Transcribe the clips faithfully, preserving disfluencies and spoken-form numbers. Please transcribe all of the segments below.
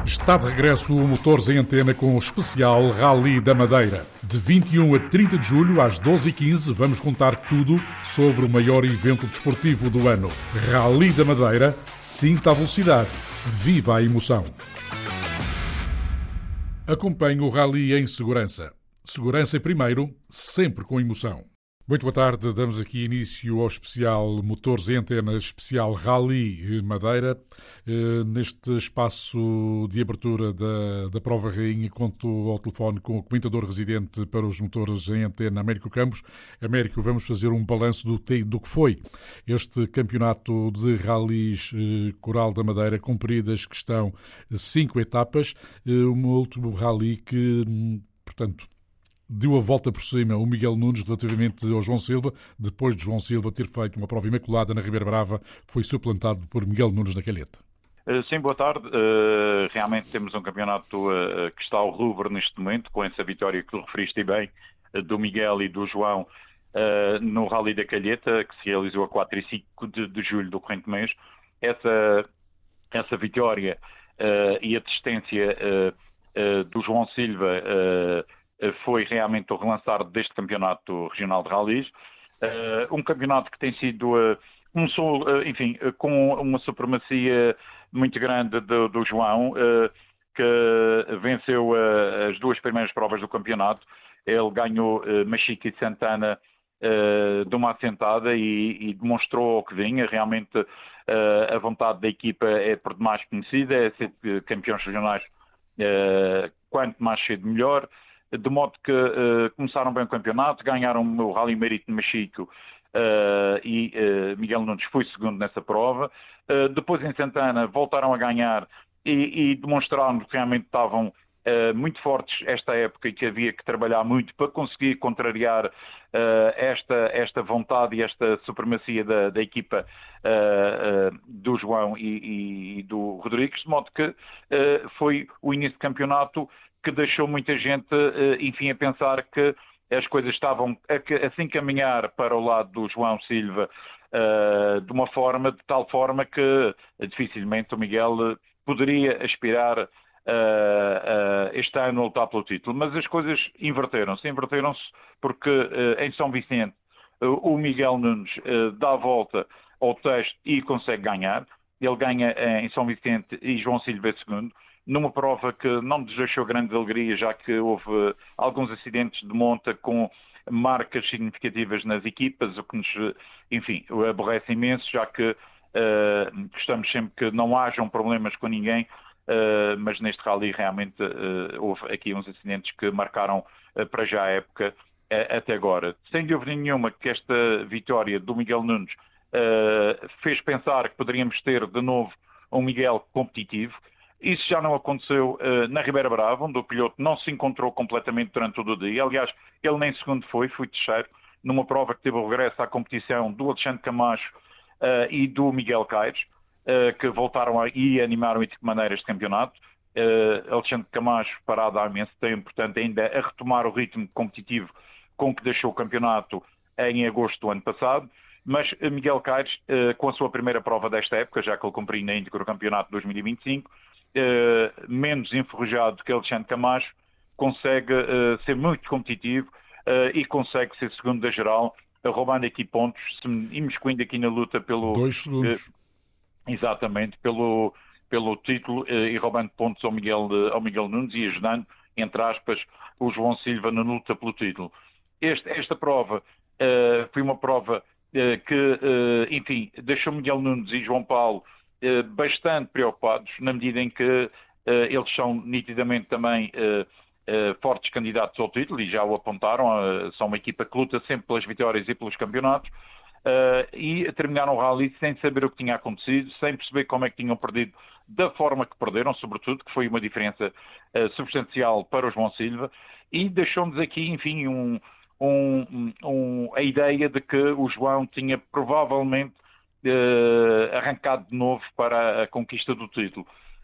Está de regresso o Motores em Antena com o especial Rally da Madeira. De vinte e um a trinta de julho, às doze e quinze, vamos contar tudo sobre o maior evento desportivo do ano. Rally da Madeira, sinta a velocidade, viva a emoção. Acompanhe o Rally em segurança. Segurança primeiro, sempre com emoção. Muito boa tarde, damos aqui início ao especial Motores em Antena, especial Rally Madeira. Neste espaço de abertura da, da Prova Rainha, conto ao telefone com o comentador residente para os Motores em Antena, Américo Campos. Américo, vamos fazer um balanço do, do que foi este campeonato de Rallys Coral da Madeira, cumpridas que estão cinco etapas, um último rally que, portanto, deu a volta por cima o Miguel Nunes relativamente ao João Silva. Depois de João Silva ter feito uma prova imaculada na Ribeira Brava, foi suplantado por Miguel Nunes na Calheta. Sim, boa tarde. Uh, realmente temos um campeonato uh, que está ao rubro neste momento, com essa vitória que tu referiste bem, uh, do Miguel e do João, uh, no Rally da Calheta, que se realizou a quatro e cinco de, de julho do corrente mês. Essa, essa vitória uh, e a assistência uh, uh, do João Silva uh, foi realmente o relançar deste campeonato regional de rallies. Uh, um campeonato que tem sido, uh, um, uh, enfim, uh, com uma supremacia muito grande do, do João, uh, que venceu uh, as duas primeiras provas do campeonato. Ele ganhou uh, Machica e Santana uh, de uma assentada e, e demonstrou o que vinha. Realmente uh, a vontade da equipa é por demais conhecida, é ser campeões regionais uh, quanto mais cedo melhor. De modo que uh, começaram bem o campeonato, ganharam o Rally Marítimo Machico uh, e uh, Miguel Nunes foi segundo nessa prova. Uh, depois em Santana voltaram a ganhar e, e demonstraram que realmente estavam uh, muito fortes esta época e que havia que trabalhar muito para conseguir contrariar uh, esta, esta vontade e esta supremacia da, da equipa uh, uh, do João e, e, e do Rodrigues, de modo que uh, foi o início do campeonato que deixou muita gente, enfim, a pensar que as coisas estavam a se encaminhar para o lado do João Silva de uma forma, de tal forma que dificilmente o Miguel poderia aspirar este ano a lutar pelo título. Mas as coisas inverteram-se, inverteram-se porque em São Vicente o Miguel Nunes dá a volta ao texto e consegue ganhar. Ele ganha em São Vicente e João Silva é segundo, numa prova que não nos deixou grande alegria, já que houve alguns acidentes de monta com marcas significativas nas equipas, o que nos, enfim, aborrece imenso, já que uh, gostamos sempre que não hajam problemas com ninguém, uh, mas neste rally realmente uh, houve aqui uns acidentes que marcaram uh, para já a época uh, até agora. Sem dúvida nenhuma que esta vitória do Miguel Nunes uh, fez pensar que poderíamos ter de novo um Miguel competitivo. Isso já não aconteceu uh, na Ribeira Brava, onde o piloto não se encontrou completamente durante todo o dia. Aliás, ele nem segundo foi, foi terceiro, numa prova que teve o regresso à competição do Alexandre Camacho uh, e do Miguel Caires, uh, que voltaram a, e animaram de que maneira este campeonato. Uh, Alexandre Camacho, parado há imenso tempo, portanto, ainda a retomar o ritmo competitivo com que deixou o campeonato em agosto do ano passado. Mas uh, Miguel Caires, uh, com a sua primeira prova desta época, já que ele cumpriu na íntegra o campeonato de dois mil e vinte e cinco, Uh, menos enferrujado que Alexandre Camacho, consegue uh, ser muito competitivo uh, e consegue ser segundo da geral, uh, roubando aqui pontos, se imiscuindo aqui na luta pelo... Dois segundos. Uh, exatamente, pelo, pelo título uh, e roubando pontos ao Miguel, uh, ao Miguel Nunes e ajudando, entre aspas, o João Silva na luta pelo título. Este, esta prova uh, foi uma prova uh, que, uh, enfim, deixou Miguel Nunes e João Paulo bastante preocupados, na medida em que uh, eles são nitidamente também uh, uh, fortes candidatos ao título e já o apontaram, uh, são uma equipa que luta sempre pelas vitórias e pelos campeonatos, uh, e terminaram o rally sem saber o que tinha acontecido, sem perceber como é que tinham perdido da forma que perderam, sobretudo, que foi uma diferença uh, substancial para o João Silva, e deixou-nos aqui, enfim, um, um, um, a ideia de que o João tinha provavelmente Uh, arrancado de novo para a conquista do título.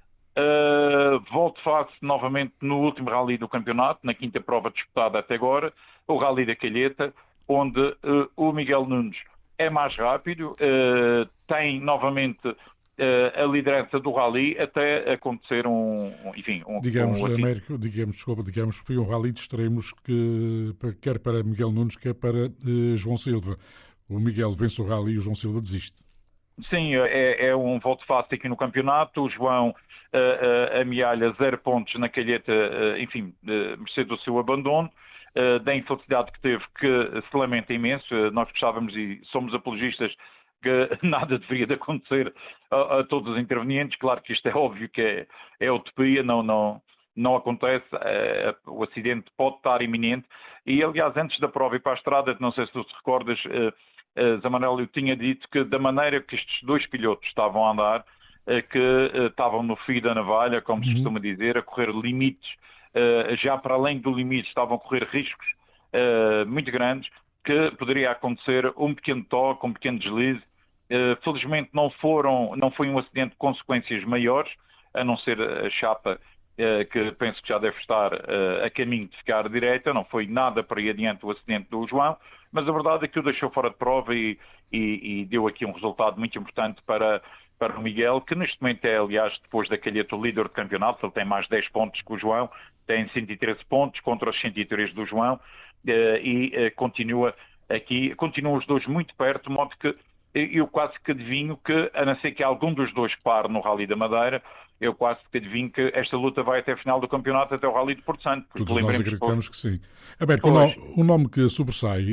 Uh, volto face novamente no último rally do campeonato, na quinta prova disputada até agora, o Rally da Calheta, onde uh, o Miguel Nunes é mais rápido, uh, tem novamente a liderança do rally até acontecer um, enfim, um... Digamos, um, assim, Américo, digamos, desculpa, digamos que foi um rally de extremos que, quer para Miguel Nunes, quer para uh, João Silva. O Miguel vence o rally e o João Silva desiste. Sim, é, é um voto fácil aqui no campeonato. O João uh, uh, amealha zero pontos na calheta, uh, enfim, uh, mercê do seu abandono, uh, da infelicidade que teve, que se lamenta imenso. Uh, nós gostávamos e somos apologistas que nada deveria de acontecer a, a todos os intervenientes. Claro que isto é óbvio que é, é utopia, não, não, não acontece. Uh, o acidente pode estar iminente. E, aliás, antes da prova ir para a estrada, não sei se tu te recordas, uh, uh, Zé Manuel, eu tinha dito que da maneira que estes dois pilotos estavam a andar, uh, que uh, estavam no fio da navalha, como se costuma dizer, a correr limites, uh, já para além do limite, estavam a correr riscos uh, muito grandes, que poderia acontecer um pequeno toque, um pequeno deslize. Uh, felizmente não foram, não foi um acidente de consequências maiores, a não ser a chapa, uh, que penso que já deve estar uh, a caminho de ficar direita. Não foi nada para ir adiante o acidente do João, mas a verdade é que o deixou fora de prova e, e, e deu aqui um resultado muito importante para, para o Miguel, que neste momento é, aliás, depois da calheta, o líder do campeonato. Ele tem mais dez pontos que o João, tem cento e treze pontos contra os cento e três do João, uh, e uh, continua aqui, continuam os dois muito perto, de modo que eu quase que adivinho que, a não ser que algum dos dois pare no Rally da Madeira, eu quase que adivinho que esta luta vai até a final do campeonato, até o Rally de Porto Santo. Todos nós acreditamos que sim. Américo, o nome, o nome que sobressai,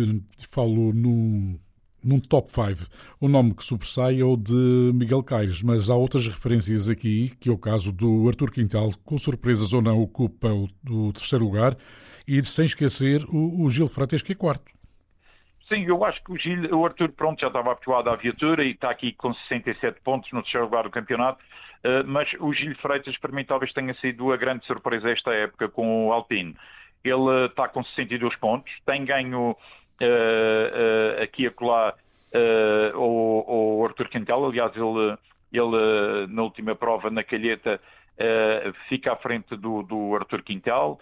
falo num, num top cinco, o nome que sobressai é o de Miguel Caires, mas há outras referências aqui, que é o caso do Artur Quintal, com surpresas ou não, ocupa o, o terceiro lugar, e sem esquecer o, o Gil Freitas, que é quarto. Sim, eu acho que o, Gil, o Artur, pronto, já estava habituado à viatura e está aqui com sessenta e sete pontos no terceiro lugar do campeonato, uh, mas o Gil Freitas, para mim, talvez tenha sido a grande surpresa esta época com o Alpine. Ele uh, está com sessenta e dois pontos, tem ganho uh, uh, aqui e acolá uh, o, o Artur Quintal. Aliás, ele, ele uh, na última prova na calheta uh, fica à frente do, do Artur Quintal.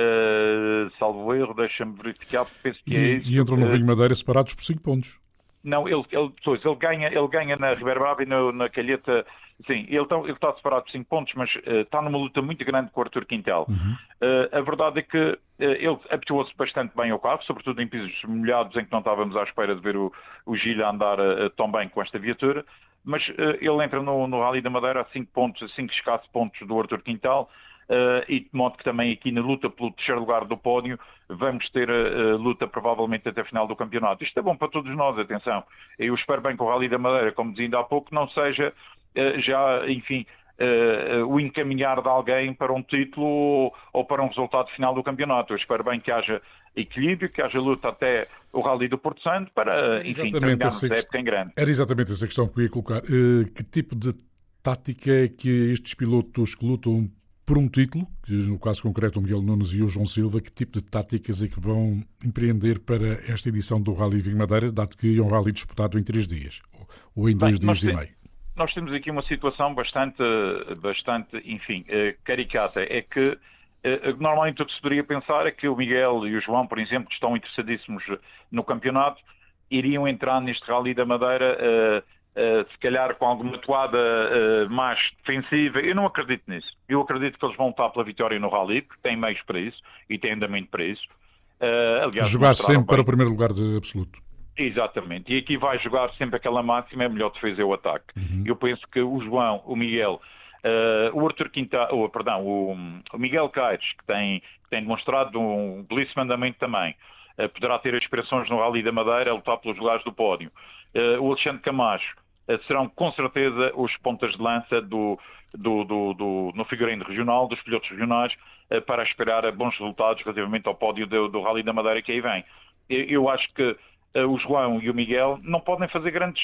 Uh, salvo erro, deixa-me verificar, penso que e, é isso. E entram no uh, Vinho Madeira separados por cinco pontos. Não, ele, ele, pois, ele, ganha, ele ganha na Ribeira Brava e na, na calheta. Sim, ele está, ele está separado por cinco pontos, mas uh, está numa luta muito grande com o Artur Quintal. Uhum. Uh, a verdade é que uh, ele habituou-se bastante bem ao carro, sobretudo em pisos molhados em que não estávamos à espera de ver o, o Gil a andar uh, tão bem com esta viatura, mas uh, ele entra no, no Rally da Madeira a cinco pontos, a cinco escassos pontos do Artur Quintal. Uh, e de modo que também aqui na luta pelo terceiro lugar do pódio vamos ter a, a luta provavelmente até a final do campeonato. Isto é bom para todos nós, atenção. Eu espero bem que o Rally da Madeira, como dizia ainda há pouco, não seja uh, já, enfim, uh, uh, o encaminhar de alguém para um título ou, ou para um resultado final do campeonato. Eu espero bem que haja equilíbrio, que haja luta até o Rally do Porto Santo para, enfim, terminarmos a época em grande. Era exatamente essa questão que eu ia colocar. Uh, que tipo de tática é que estes pilotos que lutam por um título, que no caso concreto o Miguel Nunes e o João Silva, que tipo de táticas é que vão empreender para esta edição do Rally Vinho Madeira, dado que é um rally disputado em três dias, ou em dois Bem, dias e meio? Nós temos aqui uma situação bastante, bastante, enfim, caricata. É que normalmente o que se poderia pensar é que o Miguel e o João, por exemplo, que estão interessadíssimos no campeonato, iriam entrar neste Rally da Madeira Uh, se calhar com alguma toada uh, mais defensiva. Eu não acredito nisso. Eu acredito que eles vão lutar pela vitória no Rally, porque têm meios para isso e têm andamento para isso. Uh, aliás, jogar sempre bem para o primeiro lugar de absoluto. Exatamente. E aqui vai jogar sempre aquela máxima, é melhor defesa é o ataque. Uhum. Eu penso que o João, o Miguel, uh, o Artur Quintal, oh, perdão, o, o Miguel Caires, que tem, que tem demonstrado um belíssimo andamento também, uh, poderá ter aspirações no Rally da Madeira a lutar pelos lugares do pódio. Uh, o Alexandre Camacho uh, serão com certeza os pontas de lança do, do, do, do, no figurino regional, dos pilotos regionais, uh, para esperar bons resultados relativamente ao pódio do, do Rally da Madeira que aí vem. Eu, eu acho que uh, o João e o Miguel não podem fazer grandes,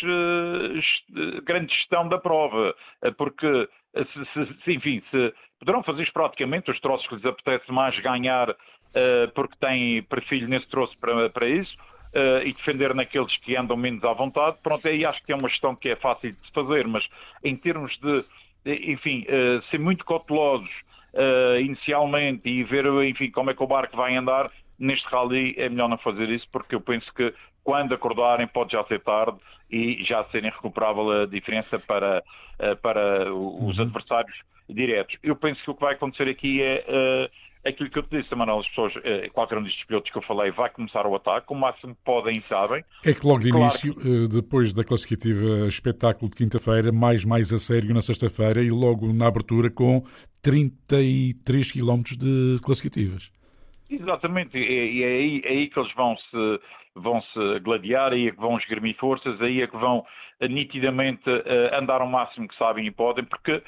uh, grande gestão da prova, uh, porque, uh, se, se, enfim, se poderão fazer praticamente os troços que lhes apetece mais ganhar, uh, porque têm perfil nesse troço para, para isso, Uh, e defender naqueles que andam menos à vontade. Pronto, aí acho que é uma gestão que é fácil de se fazer, mas em termos de, enfim, uh, ser muito cautelosos uh, inicialmente e ver, enfim, como é que o barco vai andar, neste rally é melhor não fazer isso, porque eu penso que quando acordarem pode já ser tarde e já serem recuperável a diferença para, para os adversários diretos. Eu penso que o que vai acontecer aqui é uh, aquilo que eu te disse, Manuel, as pessoas, uh, qualquer um destes pilotos que eu falei vai começar o ataque, o máximo que podem e sabem. É que logo de claro início, que... depois da classificativa espetáculo de quinta-feira, mais mais a sério na sexta-feira e logo na abertura com trinta e três quilómetros de classificativas. Exatamente, e é aí, é aí que eles vão se, vão se gladiar, aí é que vão esgrimir forças, aí é que vão uh, nitidamente uh, andar ao máximo que sabem e podem, porque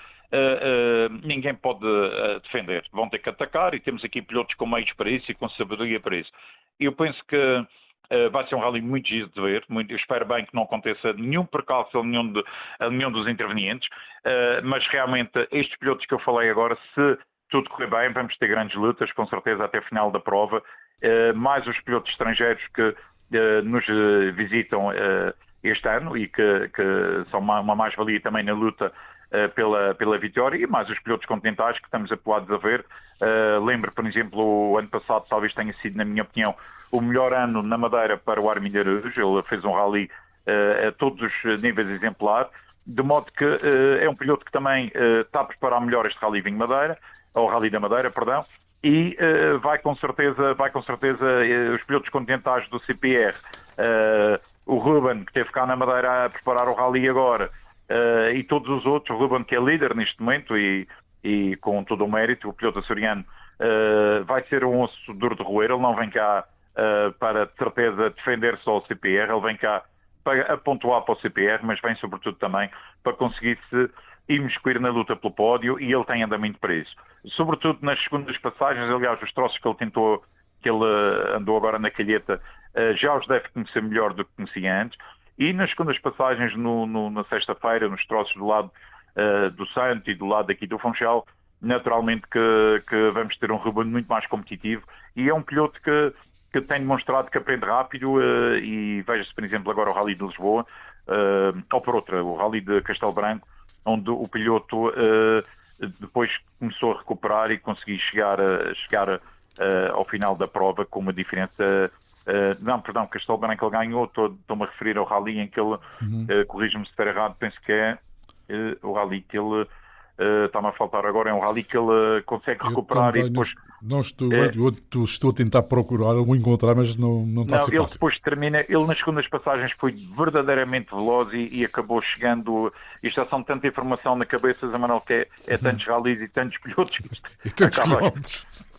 Uh, uh, ninguém pode uh, defender, vão ter que atacar e temos aqui pilotos com meios para isso e com sabedoria para isso. Eu penso que uh, vai ser um rally muito giro de ver, muito, eu espero bem que não aconteça nenhum percalço a nenhum, de, a nenhum dos intervenientes, uh, mas realmente estes pilotos que eu falei agora, se tudo correr bem, vamos ter grandes lutas, com certeza até o final da prova, uh, mais os pilotos estrangeiros que uh, nos uh, visitam uh, este ano e que, que são uma, uma mais-valia também na luta Pela, pela vitória, e mais os pilotos continentais que estamos habituados a ver. Uh, lembro, por exemplo, o ano passado talvez tenha sido, na minha opinião, o melhor ano na Madeira para o Armin Araújo. Ele fez um rally uh, a todos os níveis exemplar, de modo que uh, é um piloto que também uh, está a preparar melhor este Rally Vinho Madeira, ou Rally da Madeira, perdão, e uh, vai com certeza, vai com certeza uh, os pilotos continentais do C P R, uh, o Ruben, que teve cá na Madeira a preparar o Rally agora, Uh, e todos os outros, o Ruben, que é líder neste momento e, e com todo o mérito, o piloto açoriano uh, vai ser um osso duro de roer. Ele não vem cá uh, para, de certeza, defender só o C P R, ele vem cá para apontar para o C P R, mas vem sobretudo também para conseguir se imiscuir na luta pelo pódio, e ele tem andamento para isso. Sobretudo nas segundas passagens, aliás, os troços que ele tentou, que ele uh, andou agora na calheta, uh, já os deve conhecer melhor do que conhecia antes. E nas segundas passagens, no, no, na sexta-feira, nos troços do lado uh, do Santo e do lado aqui do Funchal, naturalmente que, que vamos ter um Ruben muito mais competitivo, e é um piloto que, que tem demonstrado que aprende rápido, uh, e veja-se, por exemplo, agora o Rally de Lisboa, uh, ou por outra, o Rally de Castelo Branco, onde o piloto uh, depois começou a recuperar e conseguiu chegar, a, chegar a, a, ao final da prova com uma diferença... Uh, não, perdão, Castelo Branco ele ganhou, estou-me a referir ao rally em que ele, uhum. uh, corrijo-me se estiver errado, penso que é uh, o rally que ele, uh, está-me a faltar agora, é um rally que ele uh, consegue recuperar e depois... Não estou, é, eu, eu estou a tentar procurar, ou encontrar, mas não, não está não, a ser ele fácil. Depois termina, ele nas segundas passagens foi verdadeiramente veloz e, e acabou chegando, isto já são tanta informação na cabeça, Zé Manuel, que é, é uhum. tantos rallies e tantos pilotos. E tantos quilómetros.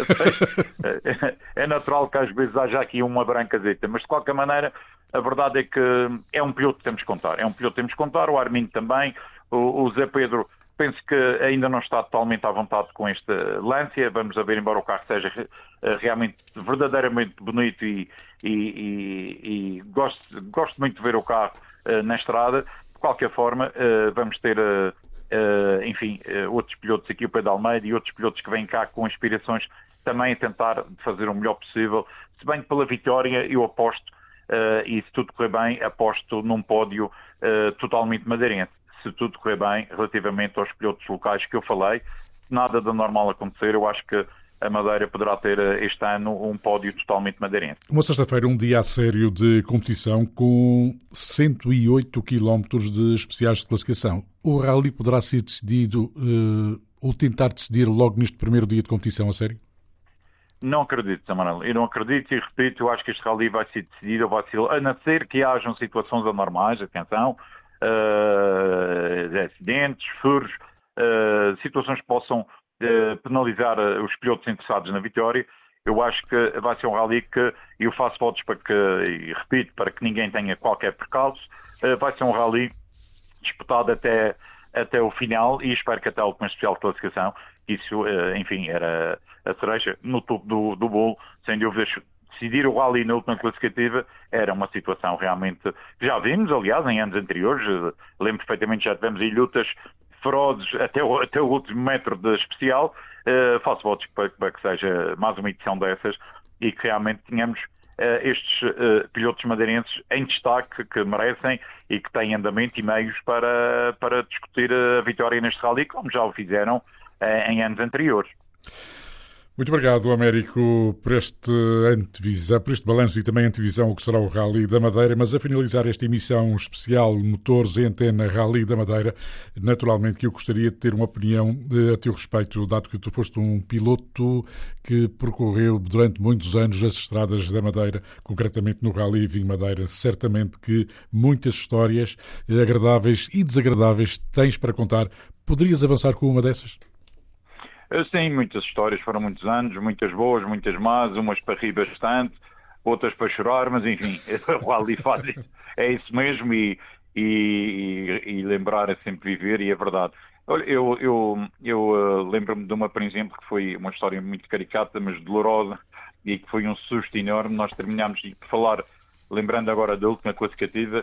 É natural que às vezes haja aqui uma brancazeta, mas de qualquer maneira a verdade é que é um piloto que temos que contar, é um piloto que temos que contar, o Armin também, o, o Zé Pedro penso que ainda não está totalmente à vontade com esta Lancia, vamos a ver, embora o carro seja realmente verdadeiramente bonito e, e, e, e gosto, gosto muito de ver o carro uh, na estrada. De qualquer forma uh, vamos ter uh, Uh, enfim, uh, outros pilotos aqui, o Pedro Almeida e outros pilotos que vêm cá com aspirações também a tentar fazer o melhor possível, se bem que pela vitória eu aposto, uh, e se tudo correr bem, aposto num pódio uh, totalmente madeirense, se tudo correr bem relativamente aos pilotos locais que eu falei, nada de normal acontecer, eu acho que a Madeira poderá ter este ano um pódio totalmente madeirense. Uma sexta-feira, um dia a sério de competição com cento e oito quilómetros de especiais de classificação. O rally poderá ser decidido uh, ou tentar decidir logo neste primeiro dia de competição a sério? Não acredito, Samuel. Eu não acredito e repito, eu acho que este rally vai ser decidido, vai ser, a não ser que hajam situações anormais, atenção, uh, acidentes, furos, uh, situações que possam penalizar os pilotos interessados na vitória. Eu acho que vai ser um rally que eu faço votos para que, e repito, para que ninguém tenha qualquer percalço, vai ser um rally disputado até, até o final e espero que até a última especial de classificação. Isso, enfim, era a cereja no topo do, do bolo, sem dúvidas. Decidir o rally na última classificativa era uma situação realmente que já vimos, aliás, em anos anteriores. Lembro perfeitamente, já tivemos aí lutas ferozes até o, até o último metro de especial. Uh, faço votos para, para que seja mais uma edição dessas e que realmente tenhamos uh, estes uh, pilotos madeirenses em destaque que merecem e que têm andamento e meios para, para discutir a vitória neste rally, como já o fizeram uh, em anos anteriores. Muito obrigado, Américo, por este antevisão, por este balanço e também antevisão ao que será o Rally da Madeira. Mas a finalizar esta emissão especial Motores e Antena Rally da Madeira, naturalmente que eu gostaria de ter uma opinião a teu respeito, dado que tu foste um piloto que percorreu durante muitos anos as estradas da Madeira, concretamente no Rally Vinho Madeira. Certamente que muitas histórias agradáveis e desagradáveis tens para contar. Poderias avançar com uma dessas? Sim, muitas histórias, foram muitos anos, muitas boas, muitas más, umas para rir bastante, outras para chorar, mas enfim, o Rally faz isso, é isso mesmo e, e, e lembrar é sempre viver e é verdade. Olha, eu, eu, eu uh, lembro-me de uma, por exemplo, que foi uma história muito caricata, mas dolorosa e que foi um susto enorme. Nós terminámos de falar, lembrando agora da última classificativa,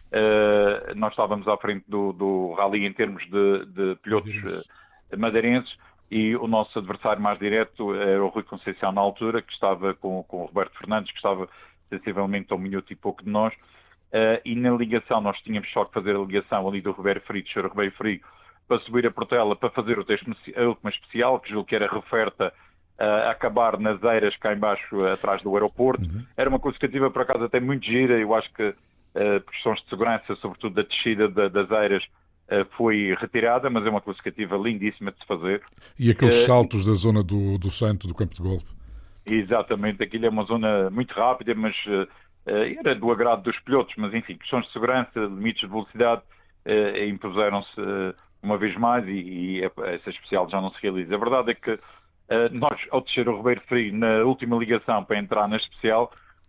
uh, nós estávamos à frente do, do Rally em termos de, de pilotos uh, madeirenses. E o nosso adversário mais direto era o Rui Conceição na altura, que estava com, com o Roberto Fernandes, que estava sensivelmente a um minuto e pouco de nós. Uh, e na ligação, nós tínhamos só que fazer a ligação ali do Ribeiro Frio, do senhor Ribeiro Frio, para subir a Portela, para fazer o texto, a última especial, que julgo que era referta a acabar nas eiras cá embaixo, atrás do aeroporto. Uhum. Era uma classificativa, por acaso, até muito gira. Eu acho que, uh, por questões de segurança, sobretudo da descida da, das eiras, foi retirada, mas é uma classificativa lindíssima de se fazer. E aqueles uh, saltos da zona do, do Santo, do campo de golfe? Exatamente, aquilo é uma zona muito rápida, mas uh, era do agrado dos pilotos, mas enfim, questões de segurança, limites de velocidade, uh, impuseram-se uh, uma vez mais e, e essa especial já não se realiza. A verdade é que uh, nós, ao descer o Ribeiro Frio, na última ligação para entrar na especial,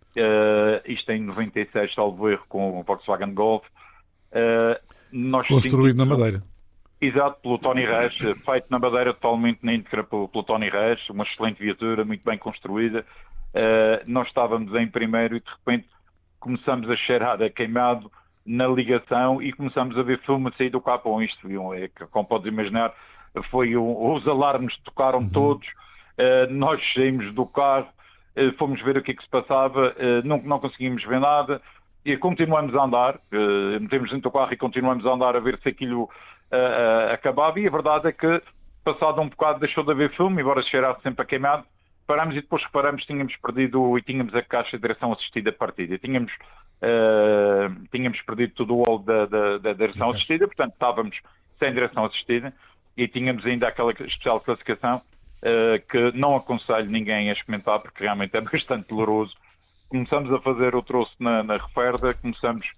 uh, isto em noventa e seis, salvo erro, com o Volkswagen Golf, uh, Nós construído tínhamos... na Madeira. Exato, pelo Tony Reis, feito na Madeira totalmente na íntegra pelo, pelo Tony Reis, uma excelente viatura, muito bem construída. Uh, nós estávamos em primeiro e de repente começamos a cheirar a queimado na ligação e começamos a ver fumo a sair do capão. Isto, é, como podes imaginar, foi um, os alarmes tocaram uhum. todos, uh, nós saímos do carro, uh, fomos ver o que é que se passava, uh, não, não conseguimos ver nada. E continuamos a andar, uh, metemos dentro do carro e continuamos a andar a ver se aquilo uh, uh, acabava. E a verdade é que, passado um bocado, deixou de haver fumo, embora cheirasse sempre a queimado. Parámos e depois reparamos que tínhamos perdido e tínhamos a caixa de direção assistida partida. Tínhamos, uh, tínhamos perdido todo o óleo da, da, da direção assistida, portanto estávamos sem direção assistida e tínhamos ainda aquela especial classificação uh, que não aconselho ninguém a experimentar porque realmente é bastante doloroso. Começamos a fazer o troço na, na referda, começamos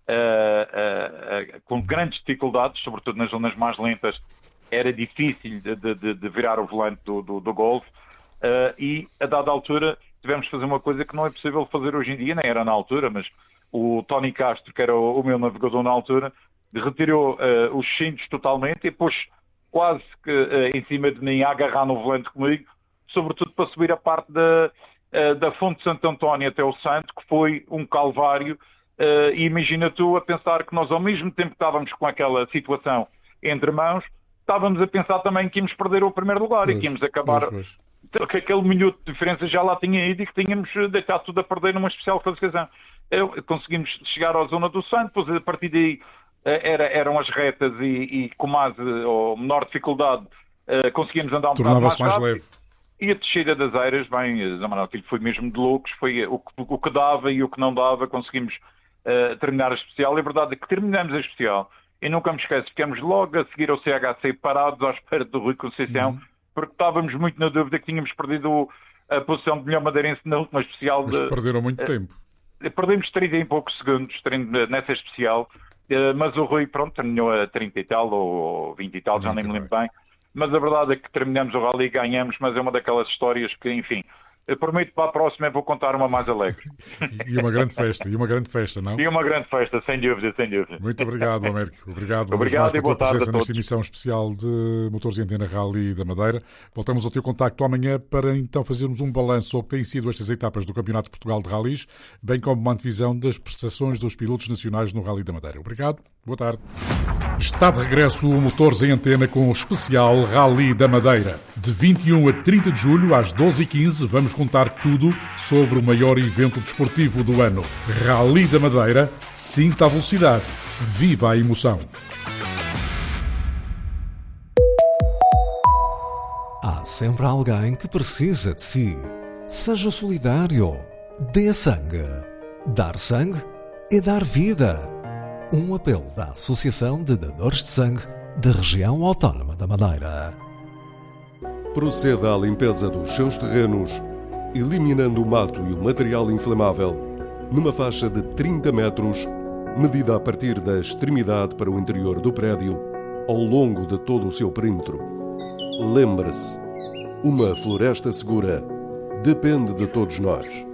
uh, uh, uh, com grandes dificuldades, sobretudo nas zonas mais lentas, era difícil de, de, de virar o volante do, do, do Golf uh, e a dada altura tivemos de fazer uma coisa que não é possível fazer hoje em dia, nem era na altura, mas o Tony Castro, que era o, o meu navegador na altura, retirou uh, os cintos totalmente e pôs quase que uh, em cima de mim a agarrar no volante comigo, sobretudo para subir a parte da... da Fonte de Santo António até o Santo, que foi um calvário, uh, e imagina tu a pensar que nós ao mesmo tempo que estávamos com aquela situação entre mãos, estávamos a pensar também que íamos perder o primeiro lugar pois, e que íamos acabar, pois, pois. que aquele minuto de diferença já lá tinha ido e que tínhamos deitado tudo a perder numa especial classificação. Eu, conseguimos chegar à zona do Santo, depois a partir daí uh, era, eram as retas e, e com mais ou menor dificuldade uh, conseguimos andar um bocado mais, mais leve. E a descida das eiras, bem, aquilo foi mesmo de loucos, foi o que, o que dava e o que não dava, conseguimos uh, terminar a especial. A verdade é que terminamos a especial e nunca me esqueço, ficamos logo a seguir ao C H C parados à espera do Rui Conceição, uhum. porque estávamos muito na dúvida que tínhamos perdido a posição de melhor madeirense na última especial. Mas de, perderam muito uh, tempo. Perdemos trinta e poucos segundos nessa especial, uh, mas o Rui, pronto, terminou a trinta e tal ou vinte e tal, já nem me lembro bem. Mas a verdade é que terminamos o Rally e ganhamos, mas é uma daquelas histórias que, enfim, eu prometo para a próxima eu vou contar uma mais alegre. E uma grande festa, e uma grande festa, não? E uma grande festa, sem dúvida, sem dúvida. Muito obrigado, Américo. Obrigado, obrigado pela tua presença nesta emissão especial de Motores e Antena Rally da Madeira. Voltamos ao teu contacto amanhã para então fazermos um balanço ao que têm sido estas etapas do Campeonato de Portugal de Rallys, bem como uma antevisão das prestações dos pilotos nacionais no Rally da Madeira. Obrigado, boa tarde. Está de regresso o Motores em Antena com o especial Rally da Madeira. De vinte e um a trinta de julho, às doze e quinze, vamos contar tudo sobre o maior evento desportivo do ano. Rally da Madeira, sinta a velocidade, viva a emoção. Há sempre alguém que precisa de si. Seja solidário. Dê sangue. Dar sangue é dar vida. Um apelo da Associação de Dadores de Sangue da Região Autónoma da Madeira. Proceda à limpeza dos seus terrenos, eliminando o mato e o material inflamável, numa faixa de trinta metros, medida a partir da extremidade para o interior do prédio, ao longo de todo o seu perímetro. Lembre-se, uma floresta segura depende de todos nós.